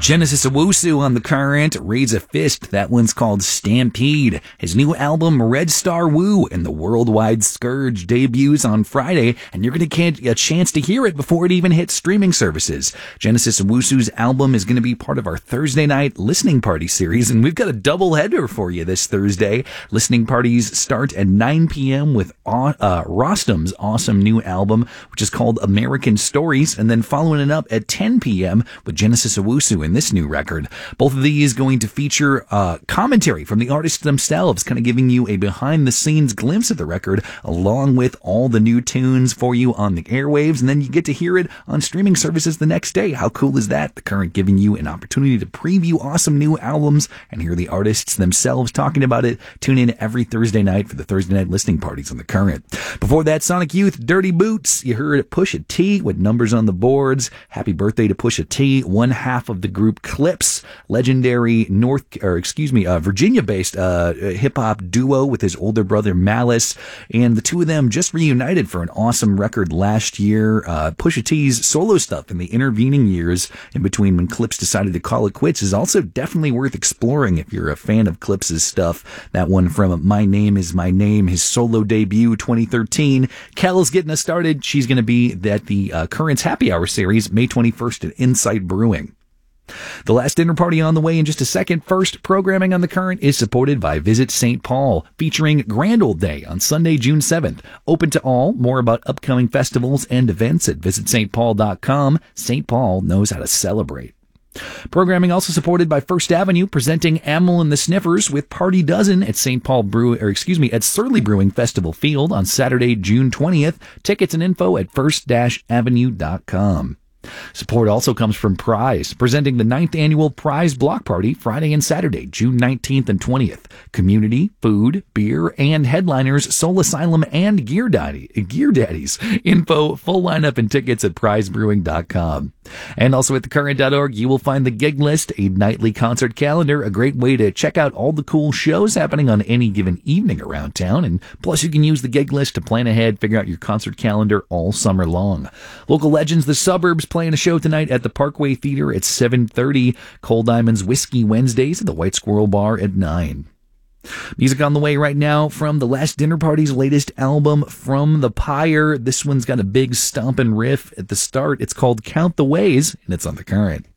Genesis Owusu on the current, Raise a Fist, that one's called Stampede. His new album, Red Star Woo and the Worldwide Scourge, debuts on Friday, and you're going to get a chance to hear it before it even hits streaming services. Genesis Owusu's album is going to be part of our Thursday night listening party series, and we've got a double header for you this Thursday. Listening parties start at 9 p.m. with Rostam's awesome new album, which is called American Stories, and then following it up at 10 p.m. with Genesis Owusu in this new record. Both of these going to feature commentary from the artists themselves, kind of giving you a behind-the-scenes glimpse of the record, along with all the new tunes for you on the airwaves, and then you get to hear it on streaming services the next day. How cool is that? The Current giving you an opportunity to preview awesome new albums and hear the artists themselves talking about it. Tune in every Thursday night for the Thursday night listening parties on the Current. Before that, Sonic Youth, Dirty Boots. You heard Pusha T with Numbers on the Boards. Happy birthday to Pusha T, one half of the group Clips, legendary Virginia-based hip-hop duo with his older brother Malice, and the two of them just reunited for an awesome record last year. Pusha T's solo stuff in the intervening years in between when Clips decided to call it quits is also definitely worth exploring if you're a fan of Clips' stuff. That one from My Name Is My Name, his solo debut 2013. Kel's getting us started. She's going to be at the Current's Happy Hour series May 21st at Insight Brewing. The last dinner party on the way in just a second. First, programming on the Current is supported by Visit St. Paul, featuring Grand Old Day on Sunday, June 7th. Open to all. More about upcoming festivals and events at visitstpaul.com. St. Paul knows how to celebrate. Programming also supported by First Avenue, presenting Amyl and the Sniffers with Party Dozen at at Surly Brewing Festival Field on Saturday, June 20th. Tickets and info at first-avenue.com. Support also comes from Prize, presenting the 9th annual Prize Block Party Friday and Saturday, June 19th and 20th. Community, food, beer, and headliners Soul Asylum and Gear Daddies. Info, full lineup, and tickets at prizebrewing.com. And also at thecurrent.org, you will find the gig list, a nightly concert calendar, a great way to check out all the cool shows happening on any given evening around town. And plus, you can use the gig list to plan ahead, figure out your concert calendar all summer long. Local legends, The Suburbs, playing a show tonight at the Parkway Theater at 7:30. Cole Diamond's Whiskey Wednesdays at the White Squirrel Bar at 9. Music on the way right now from the Last Dinner Party's latest album, From the Pyre. This one's got a big stomping riff at the start. It's called Count the Ways, and it's on the Current.